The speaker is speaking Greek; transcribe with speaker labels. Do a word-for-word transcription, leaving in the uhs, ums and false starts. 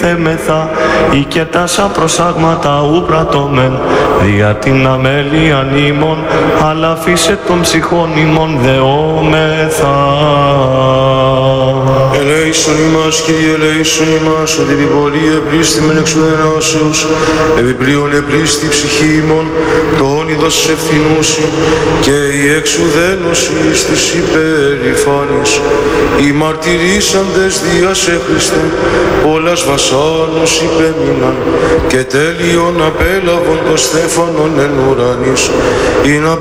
Speaker 1: εκτιθέμεθα, ή και τάσα προσάγματα ου πρατώμεν, δια την αμέλειαν ημών, αλλά φύσε των ψυχών ημών δεόμεθα.
Speaker 2: Ελέησον ημάς, Κύριε, ελέησον ημάς, ότι επί πολλή επλήστημεν εξ ουδενάσεως, επιπλέον επλήστη ψυχή ημών, το όνειδος ευθυνούσι, και η εξουδένωση της υπερηφάνης. Οι μαρτυρήσαντες δια σε Χριστέ, πολλάς βασάνους υπέμειναν, και τέλειον απέλαβον το στέφανον εν ουρανής, ή να